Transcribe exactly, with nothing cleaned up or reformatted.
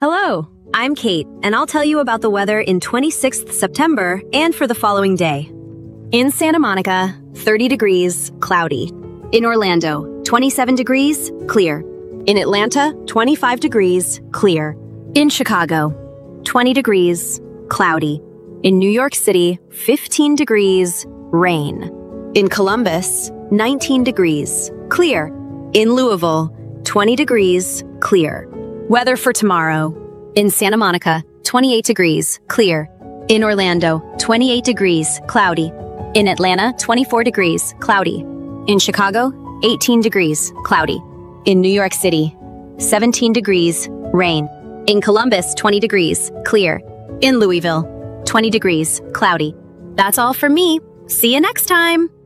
Hello, I'm Kate, and I'll tell you about the weather in twenty-sixth September and for the following day. In Santa Monica, thirty degrees, cloudy. In Orlando, twenty-seven degrees, clear. In Atlanta, twenty-five degrees, clear. In Chicago, twenty degrees, cloudy. In New York City, fifteen degrees, rain. In Columbus, nineteen degrees, clear. In Louisville, twenty degrees, clear. Weather for tomorrow. In Santa Monica, twenty-eight degrees, clear. In Orlando, twenty-eight degrees, cloudy. In Atlanta, twenty-four degrees, cloudy. In Chicago, eighteen degrees, cloudy. In New York City, seventeen degrees, rain. In Columbus, twenty degrees, clear. In Louisville, twenty degrees, cloudy. That's all from me. See you next time.